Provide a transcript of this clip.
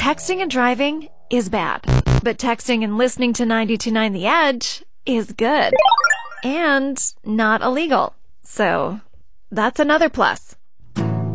Texting and driving is bad, but texting and listening to 92.9 The Edge is good and not illegal. So that's another plus.